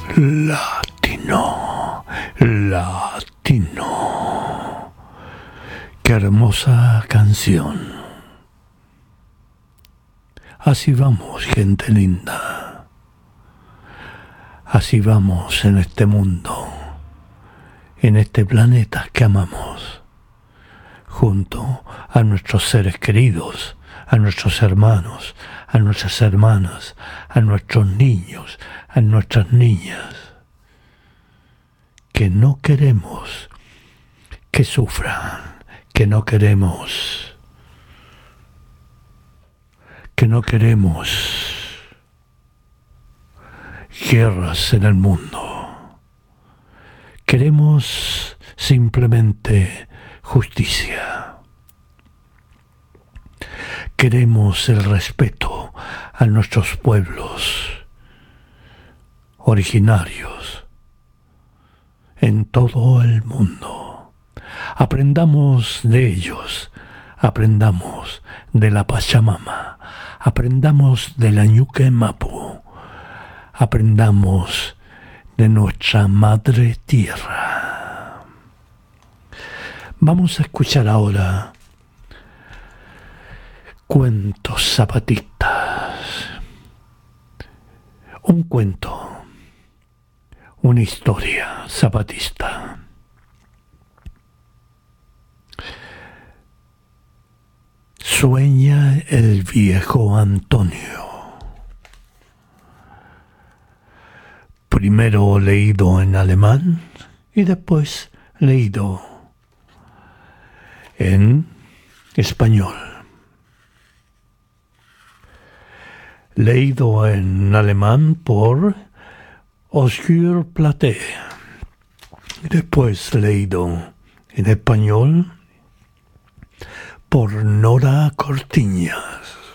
Latino, latino. Qué hermosa canción. Así vamos, gente linda. Así vamos en este mundo, en este planeta que amamos, junto a nuestros seres queridos, a nuestros hermanos, a nuestras hermanas, a nuestros niños, a nuestras niñas, que no queremos que sufran, que no queremos guerras en el mundo. Queremos simplemente justicia. Queremos el respeto a nuestros pueblos originarios en todo el mundo. Aprendamos de ellos, aprendamos de la Pachamama, aprendamos de la Ñuque Mapu, aprendamos de nuestra madre tierra. Vamos a escuchar ahora cuentos zapatistas. Un cuento, una historia zapatista. Sueña el viejo Antonio. Primero leído en alemán y después leído en español. Leído en alemán por Oscar Platé. Después leído en español por Nora Cortiñas.